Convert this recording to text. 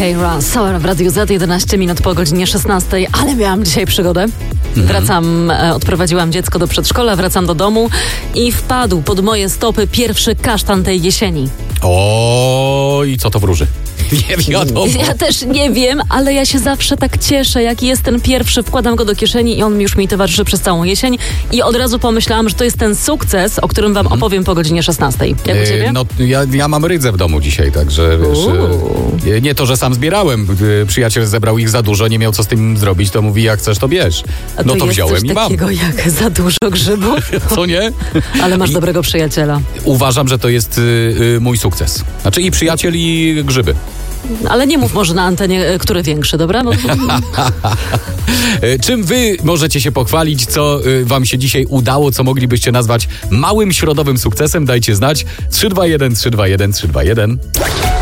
Keira Sour w Radiu Z, 11 minut po godzinie 16, ale miałam dzisiaj przygodę. Wracam, odprowadziłam dziecko do przedszkola, wracam do domu i wpadł pod moje stopy pierwszy kasztan tej jesieni. O, i co to wróży? Nie wiadomo. Ja też nie wiem, ale ja się zawsze tak cieszę, jak jest ten pierwszy, wkładam go do kieszeni i on już mi towarzyszy przez całą jesień i od razu pomyślałam, że to jest ten sukces, o którym wam opowiem po godzinie 16. Jak u ciebie? No, ja mam rydzę w domu dzisiaj, także wiesz, nie to, że sam zbierałem, przyjaciel zebrał ich za dużo, nie miał co z tym zrobić, to mówi, jak chcesz, to bierz. A No to jest wziąłem coś i mam. takiego jak za dużo grzybów? Co nie? Ale masz dobrego przyjaciela. Uważam, że to jest mój sukces. Znaczy i przyjaciel, i grzyby. Ale nie mów może na antenie, który większy, dobra? Czym wy możecie się pochwalić, co wam się dzisiaj udało, co moglibyście nazwać małym środowym sukcesem? Dajcie znać. 321 321 321.